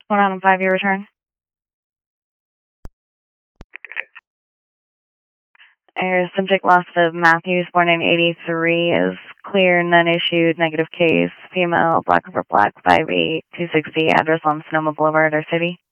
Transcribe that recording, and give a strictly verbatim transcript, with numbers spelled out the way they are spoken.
One on five year return. Your subject loss of Matthews, born in eighty-three, is clear, none issued, negative case, female, black over black, five eight, two sixty, address on Sonoma Boulevard, our city.